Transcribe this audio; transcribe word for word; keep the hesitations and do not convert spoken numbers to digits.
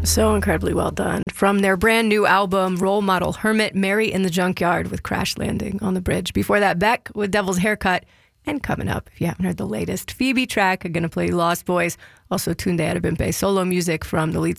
So incredibly well done. From their brand new album, Role Model, Hermit, Mary in the Junkyard with Crash Landing on the Bridge. Before that, Beck with Devil's Haircut. And coming up, if you haven't heard the latest Phoebe track, I'm going to play Lost Boys. Also, Tunde Adebimpe, solo music from the lead